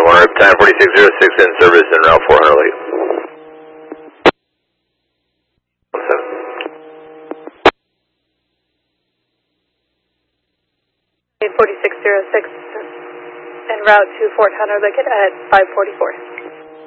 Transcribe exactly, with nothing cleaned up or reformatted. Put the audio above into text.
one hundred, time forty-six oh six in service en route four hundred late. forty-six oh six en route to Fort Hunter Liggett at five forty-four.